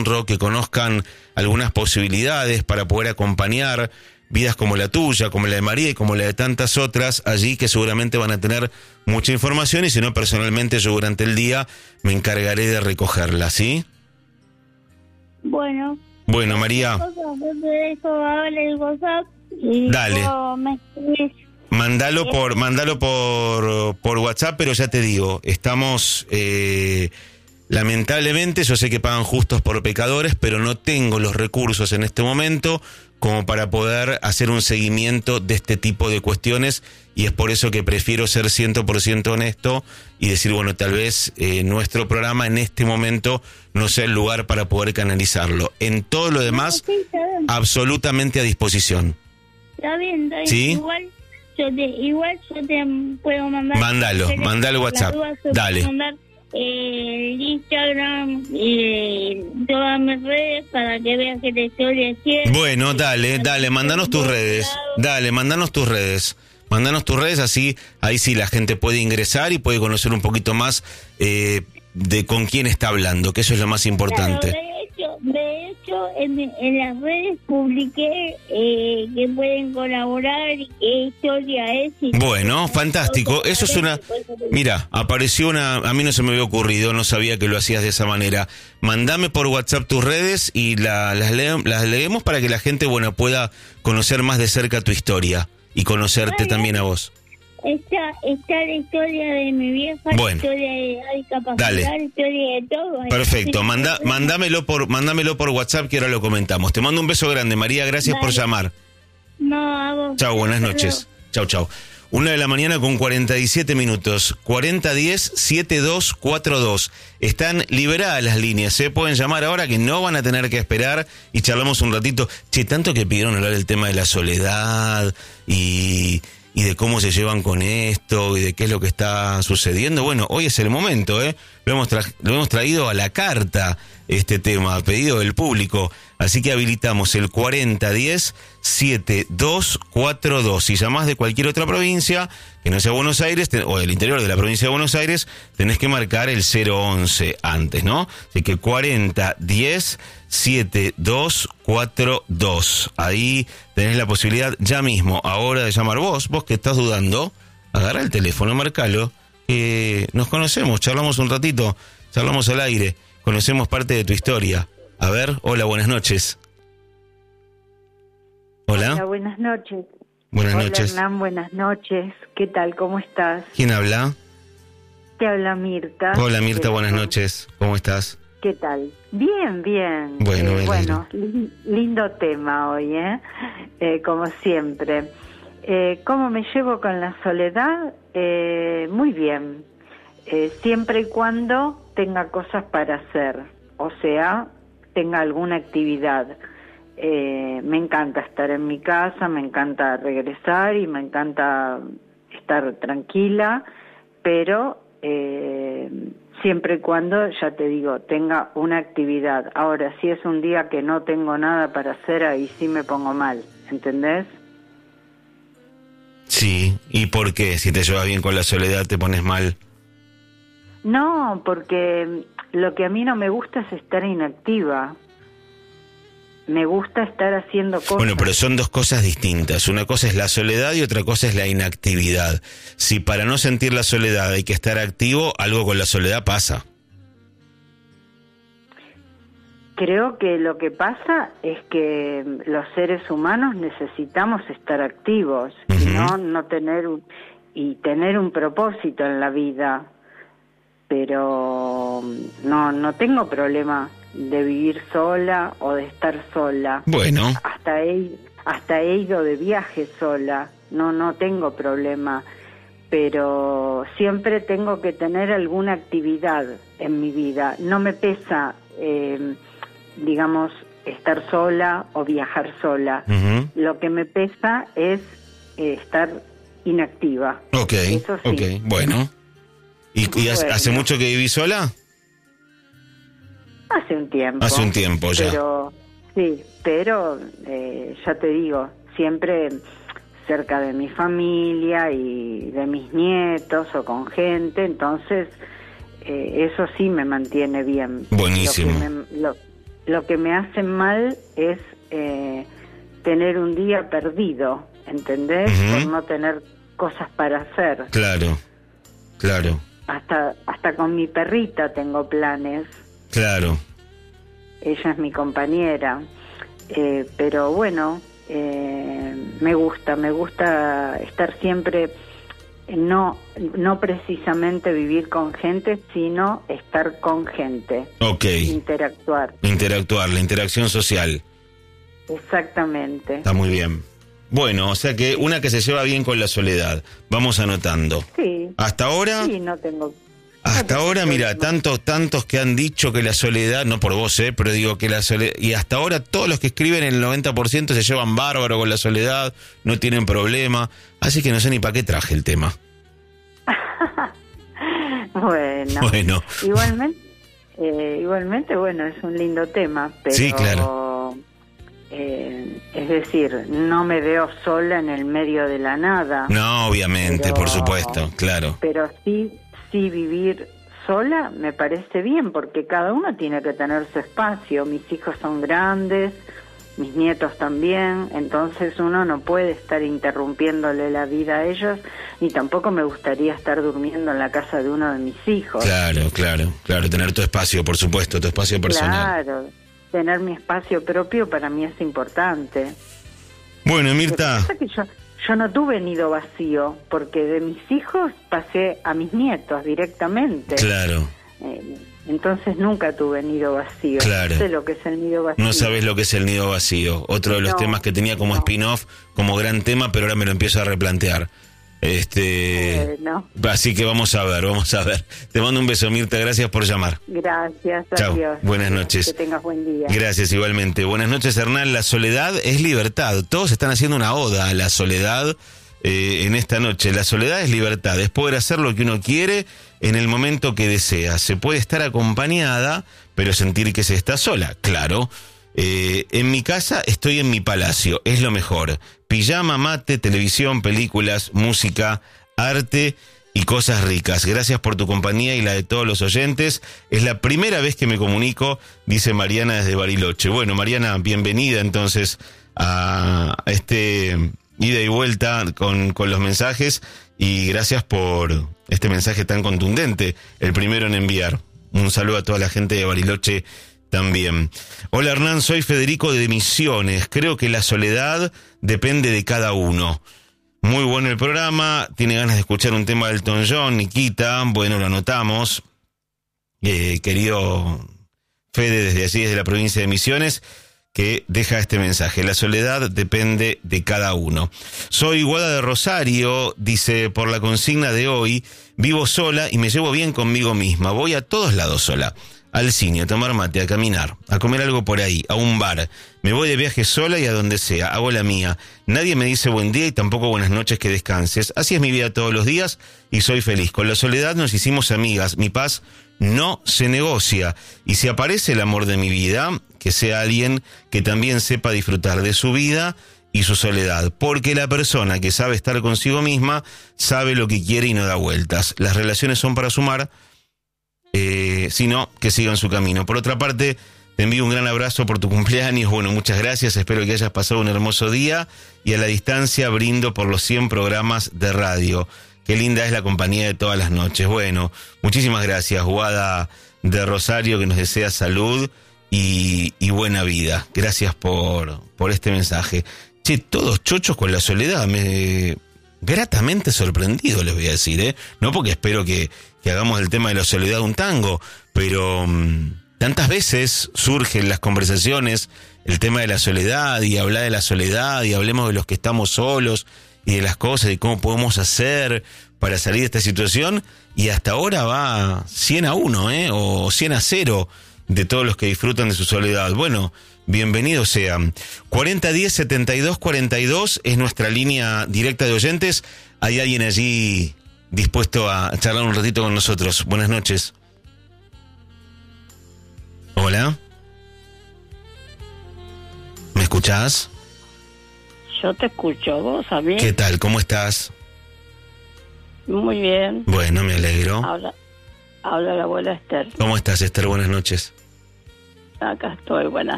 que conozcan algunas posibilidades para poder acompañar vidas como la tuya, como la de María y como la de tantas otras allí, que seguramente van a tener mucha información, y si no, personalmente yo durante el día me encargaré de recogerla, ¿sí? Bueno, María. Te dejo ahora el WhatsApp y Dale. me escribes. Mándalo por WhatsApp, pero ya te digo, estamos... lamentablemente, yo sé que pagan justos por pecadores, pero no tengo los recursos en este momento como para poder hacer un seguimiento de este tipo de cuestiones, y es por eso que prefiero ser 100% honesto y decir, bueno, tal vez nuestro programa en este momento no sea el lugar para poder canalizarlo. En todo lo demás, No, sí, está bien. absolutamente a disposición. Está bien. ¿Sí? Igual yo te puedo mandar. Mándalo WhatsApp. Dale. Mandar el Instagram y todas mis redes para que veas que te estoy haciendo. Bueno, dale, mandanos tus redes. Mandanos tus redes, así, ahí sí la gente puede ingresar y puede conocer un poquito más de con quién está hablando, que eso es lo más importante. Claro, de hecho en las redes publiqué que pueden colaborar y qué historia es. Bueno, fantástico. Eso es una... Mira, apareció una... A mí no se me había ocurrido, no sabía que lo hacías de esa manera. Mandame por WhatsApp tus redes y las leemos para que la gente, bueno, pueda conocer más de cerca tu historia y conocerte también a vos. Está la historia de mi vieja, Bueno. la historia de la discapacidad, Dale. la historia de todo. Perfecto, mándamelo por WhatsApp, que ahora lo comentamos. Te mando un beso grande, María, gracias por llamar. No, a vos. Chau, buenas noches. Chau. 1:47 a.m. 4010-7242. Están liberadas las líneas, se pueden llamar ahora, que no van a tener que esperar, y charlamos un ratito. Che, tanto que pidieron hablar del tema de la soledad y de cómo se llevan con esto y de qué es lo que está sucediendo. Bueno, hoy es el momento, ¿eh? Lo hemos traído a la carta este tema, a pedido del público. Así que habilitamos el 4010-7242. Si llamás de cualquier otra provincia, que no sea Buenos Aires, o del interior de la provincia de Buenos Aires, tenés que marcar el 011 antes, ¿no? Así que 4010-7242. Ahí tenés la posibilidad ya mismo, ahora de llamar vos que estás dudando, agarrá el teléfono, marcalo. Nos conocemos, charlamos un ratito, charlamos al aire, conocemos parte de tu historia. A ver, hola, buenas noches. Hola. Hola, buenas noches. Buenas noches. Hernán, buenas noches. ¿Qué tal? ¿Cómo estás? ¿Quién habla? Te habla Mirta. Hola, Mirta, buenas noches. ¿Cómo estás? ¿Qué tal? Bien. Bueno, lindo tema hoy, como siempre. ¿Cómo me llevo con la soledad? Muy bien. Siempre y cuando tenga cosas para hacer, o sea, tenga alguna actividad. Me encanta estar en mi casa, me encanta regresar y me encanta estar tranquila, pero siempre y cuando, ya te digo, tenga una actividad. Ahora, si es un día que no tengo nada para hacer, ahí sí me pongo mal, ¿entendés? Sí, ¿y por qué? Si te llevas bien con la soledad, te pones mal. No, porque lo que a mí no me gusta es estar inactiva. Me gusta estar haciendo cosas. Bueno, pero son dos cosas distintas. Una cosa es la soledad y otra cosa es la inactividad. Si para no sentir la soledad hay que estar activo, algo con la soledad pasa. Creo que lo que pasa es que los seres humanos necesitamos estar activos, y no tener tener un propósito en la vida. Pero no tengo problema de vivir sola o de estar sola. Bueno. Hasta he ido de viaje sola, no tengo problema, pero siempre tengo que tener alguna actividad en mi vida. No me pesa, digamos, estar sola o viajar sola. Lo que me pesa es estar inactiva. Ok, eso sí. ok, bueno. ¿Y hace mucho que vivís sola? Hace un tiempo. Hace un tiempo ya. Pero ya te digo, siempre cerca de mi familia y de mis nietos o con gente, entonces eso sí me mantiene bien. Buenísimo. lo que me hace mal es tener un día perdido, ¿entendés? Por no tener cosas para hacer. Claro. Hasta con mi perrita tengo planes. Claro. Ella es mi compañera. Pero bueno, me gusta estar siempre, no precisamente vivir con gente, sino estar con gente. Ok. Interactuar, la interacción social. Exactamente. Está muy bien. Bueno, o sea que una que se lleva bien con la soledad. Vamos anotando. Sí. ¿Hasta ahora? Sí, no tengo... Hasta ahora, mira, tantos que han dicho que la soledad, no por vos, pero digo que la soledad, y hasta ahora todos los que escriben, el 90% se llevan bárbaro con la soledad, no tienen problema, así que no sé ni para qué traje el tema. Bueno. Igualmente, bueno, es un lindo tema, pero... Sí, claro. Es decir, no me veo sola en el medio de la nada. No, obviamente, por supuesto, claro. Pero sí vivir sola me parece bien, porque cada uno tiene que tener su espacio. Mis hijos son grandes, mis nietos también, entonces uno no puede estar interrumpiéndole la vida a ellos, ni tampoco me gustaría estar durmiendo en la casa de uno de mis hijos. Claro, tener tu espacio, por supuesto, tu espacio personal. Claro, tener mi espacio propio para mí es importante. Bueno, Mirta... Yo no tuve nido vacío, porque de mis hijos pasé a mis nietos directamente. Claro. Entonces nunca tuve nido vacío. Claro. No sé lo que es el nido vacío. No sabes lo que es el nido vacío. Otro de los temas que tenía como spin-off, como gran tema, pero ahora me lo empiezo a replantear. Así que vamos a ver. Te mando un beso, Mirta, gracias por llamar. Gracias, chau. Adiós. Buenas noches. Que tengas buen día. Gracias, igualmente. Buenas noches, Hernán. La soledad es libertad. Todos están haciendo una oda a la soledad en esta noche. La soledad es libertad, es poder hacer lo que uno quiere en el momento que desea. Se puede estar acompañada, pero sentir que se está sola, claro. En mi casa estoy en mi palacio, es lo mejor. Pijama, mate, televisión, películas, música, arte y cosas ricas. Gracias por tu compañía y la de todos los oyentes. Es la primera vez que me comunico, dice Mariana desde Bariloche. Bueno, Mariana, bienvenida entonces a este ida y vuelta con los mensajes, y gracias por este mensaje tan contundente, el primero en enviar. Un saludo a toda la gente de Bariloche también. Hola, Hernán, soy Federico de Misiones. Creo que la soledad depende de cada uno. Muy bueno el programa. Tiene ganas de escuchar un tema del Elton John, Nikita. Bueno, lo anotamos. Querido Fede, desde la provincia de Misiones, que deja este mensaje. La soledad depende de cada uno. Soy Guada de Rosario, dice, por la consigna de hoy, vivo sola y me llevo bien conmigo misma. Voy a todos lados sola. Al cine, a tomar mate, a caminar, a comer algo por ahí, a un bar. Me voy de viaje sola y a donde sea, hago la mía. Nadie me dice buen día y tampoco buenas noches, que descanses. Así es mi vida todos los días y soy feliz. Con la soledad nos hicimos amigas. Mi paz no se negocia. Y si aparece el amor de mi vida, que sea alguien que también sepa disfrutar de su vida y su soledad. Porque la persona que sabe estar consigo misma sabe lo que quiere y no da vueltas. Las relaciones son para sumar, sino que sigan su camino. Por otra parte, te envío un gran abrazo por tu cumpleaños. Bueno, muchas gracias, espero que hayas pasado un hermoso día, y a la distancia brindo por los 100 programas de radio. Qué linda es la compañía de todas las noches. Bueno, muchísimas gracias, Guada de Rosario, que nos desea salud y buena vida. Gracias por este mensaje. Che, todos chochos con la soledad, me gratamente sorprendido, les voy a decir, no porque espero que hagamos del tema de la soledad un tango, pero tantas veces surge en las conversaciones el tema de la soledad, y hablar de la soledad, y hablemos de los que estamos solos y de las cosas y cómo podemos hacer para salir de esta situación, y hasta ahora va 100-1, o 100-0 de todos los que disfrutan de su soledad. Bueno, bienvenidos sean. 4010-7242 es nuestra línea directa de oyentes. ¿Hay alguien allí dispuesto a charlar un ratito con nosotros? Buenas noches. Hola. ¿Me escuchás? Yo te escucho, ¿vos sabés? ¿Qué tal? ¿Cómo estás? Muy bien. Bueno, me alegro. Habla la abuela Esther. ¿Cómo estás, Esther? Buenas noches. Acá estoy, buenas